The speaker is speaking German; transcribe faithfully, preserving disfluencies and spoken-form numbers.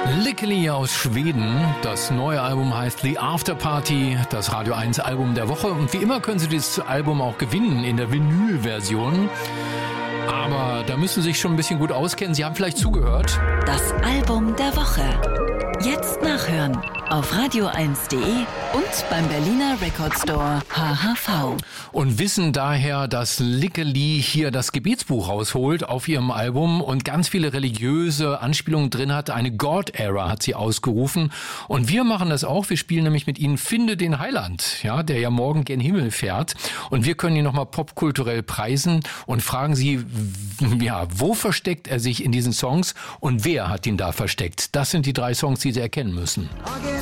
Lickeli aus Schweden. Das neue Album heißt The After Party, das Radio eins Album der Woche. Und wie immer können Sie dieses Album auch gewinnen in der Vinyl-Version. Aber da müssen Sie sich schon ein bisschen gut auskennen. Sie haben vielleicht zugehört. Das Album der Woche. Jetzt nachhören auf radio eins punkt de und beim Berliner Record Store H H V. Und wissen daher, dass Lickeli hier das Gebetsbuch rausholt auf ihrem Album und ganz viele religiöse Anspielungen drin hat. Eine God-Era hat sie ausgerufen. Und wir machen das auch. Wir spielen nämlich mit Ihnen Finde den Heiland, ja, der ja morgen gen Himmel fährt. Und wir können ihn nochmal popkulturell preisen und fragen Sie, ja, wo versteckt er sich in diesen Songs und wer hat ihn da versteckt? Das sind die drei Songs, die Sie erkennen müssen. Okay.